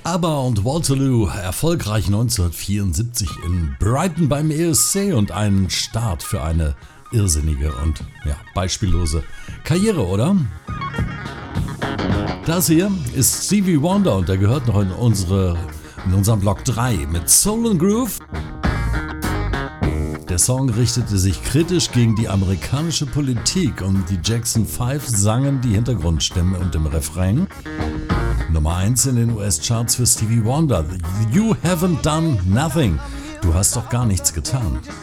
ABBA und Waterloo, erfolgreich 1974 in Brighton beim ESC und ein Start für eine irrsinnige und beispiellose Karriere, oder? Das hier ist Stevie Wonder und der gehört noch in unserem Block 3 mit Soul & Groove. Der Song richtete sich kritisch gegen die amerikanische Politik und die Jackson 5 sangen die Hintergrundstimme und im Refrain. Nummer 1 in den US-Charts für Stevie Wonder. You haven't done nothing. Du hast doch gar nichts getan.